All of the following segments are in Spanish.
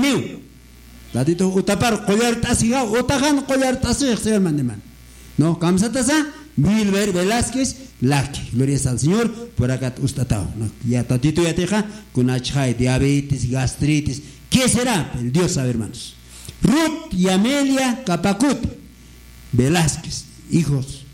niu. Tatito utapar collar tasiga, utajan collar tasig, señor Mandeman. No, Kamsatasa, Wilber Velázquez, Laki. Gloria al Señor, por acá ustatao. ¿No? Ya tatito ya teja, con achai, diabetes, gastritis. ¿Qué será? El Dios sabe, hermanos. Ruth y Amelia Capacut Velázquez, hijos.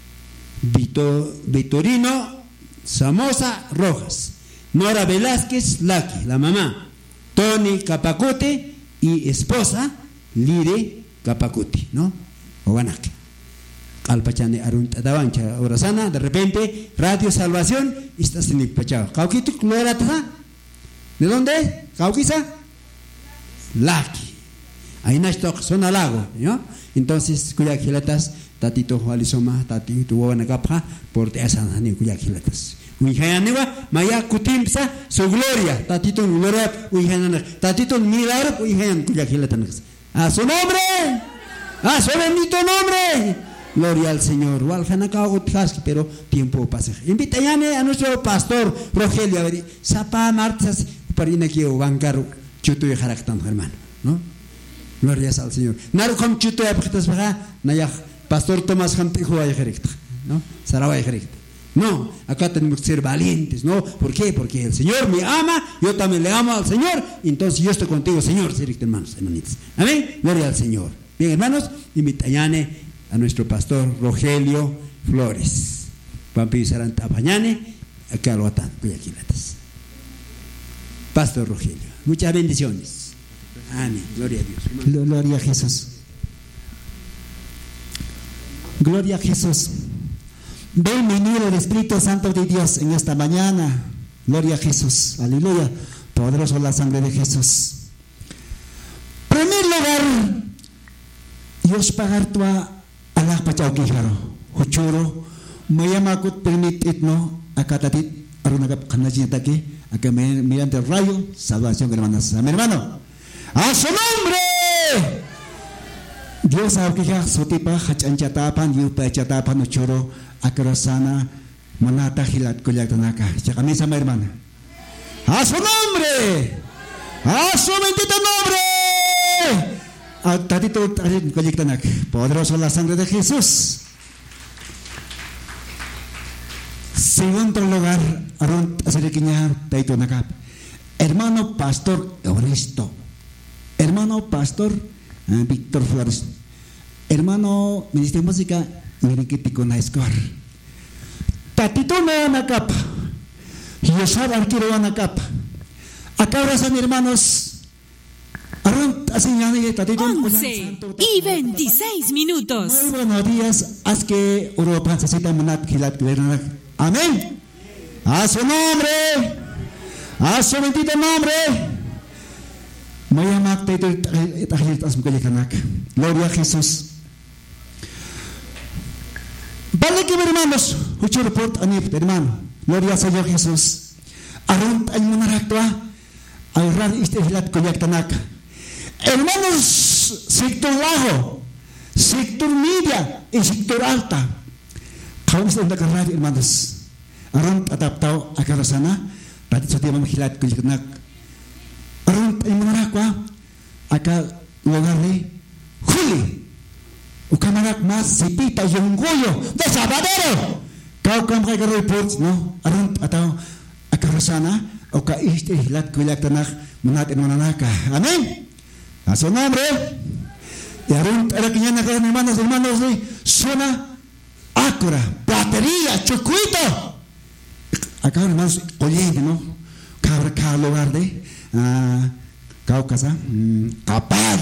Vitorino Samosa Rojas. Nora Velázquez, Laki, la mamá. Tony Capacute y esposa Lire Capacute, ¿no? Obanaki. Alpachane Arunta Davancha, Orasana, de repente, Radio Salvación, estás en el Pachao. ¿Cauquito? ¿De dónde? ¿Cauquisa? Laki. Ahí nació, son al lago, ¿no? Entonces, Cuyaquilatas, Tatito Jualizoma, Tatito Guanacapa, por Teasan, Cuyaquilatas. Uihayanewa, Maya Kutimsa, su gloria, Tatito Gloria, Uihayan, Tatito Milagro, Uihayan, Cuyaquilatanas. A su nombre, a su bendito nombre. Gloria al Señor. Pero tiempo pasa. Invita a nuestro pastor Rogelio a ver. Sapa martes para ir aquí a bancar chuto y jaractán, hermano. ¿No? Gloria al Señor. Narucom chuto y apretas para Naya Pastor Tomás Hantijo a Jerecta. ¿No? Saraba Jerecta. No, acá tenemos que ser valientes, ¿no? ¿Por qué? Porque el Señor me ama, yo también le amo al Señor, entonces yo estoy contigo, Señor, hermanos, hermanitas. Amén. Gloria al Señor. Bien, hermanos, invita a nuestro pastor Rogelio Flores. Pampi Saranta Pañane, acá lo atan, Cuyaquilatas. Pastor Rogelio, muchas bendiciones. Amén. Gloria a Dios. Gloria a Jesús. Gloria a Jesús. Ven venir el Espíritu Santo de Dios en esta mañana. Gloria a Jesús. Aleluya. Poderoso la sangre de Jesús. En primer lugar, Dios pagar tu alah pachau kiharo. Huchuro. Mayamakut permitit no. Akatatit. Arunagap kanajitake. Acá mediante el rayo. Salvación, hermanas. Amén, hermano. A su nombre. Dios sabe que sotipa hachanchatapan. Yupachatapan. Huchuro. Akarasana manata hilat kuyatanaka. Chakami sama hermana. A su nombre. A su bendito nombre. Tatito kuyatanaka. Poderoso la sangre de Jesús. Segundo lugar, Aron Aseriquiña Taito Nakap. Hermano Pastor Euristo. Hermano Pastor Víctor Flores. Hermano Ministerio de Música Mirikitiko Naiskor. Tatito no Nakap. Yosab Arquero Nakap. Acá abrazan hermanos. 11:26. Muy buenos días. Haz que Europa necesita manat gilat. Amén. A su nombre. A su bendito nombre. Gloria a Jesús. Vale que hermanos, mucho report anif, hermano. Gloria al Señor Jesús. Arun ay monaractua, ay rar istihilat koyaktanak. Hermanos, sector bajo, sector media y sector alta. Kaum sa unda karad hermanos. Arun adaptao akarasana, tadi sa timam hilat koyaktanak. Arun ay monaractua, acá lugar de Juli. Ukamanak mas sipita yung goyo de Sabadero. Kau kam kay reports no aron ataw akarasana o ka istihilat kuyak tanak munatin mananaka. Amén. A su nombre. Y aron era que ya hermanos suena Acura, batería, chucuito. Acá hermanos oyente no cada lugar de Caucasa, capaz.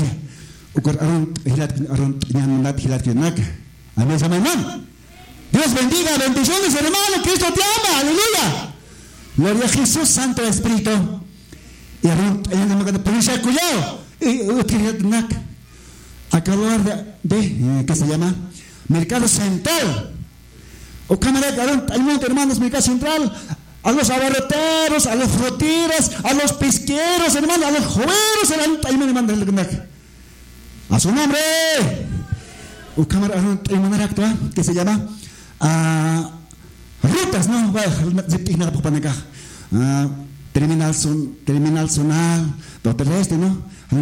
Amén, hermano. Dios bendiga, bendiciones, hermano. Cristo te ama, aleluya. Gloria a Jesús, Santo Espíritu. Y policía cuidado. Acá lugar de ¿qué se llama? Mercado Central. O cámara, hermanos, Mercado Central. A los abarroteros, a los fruteros, a los pesqueros, hermanos, a los joveros, hermanos. A su nombre. O cámara, ¿qué se llama? Rutas, ¿no? Terminal zonal, terrestre, ¿no?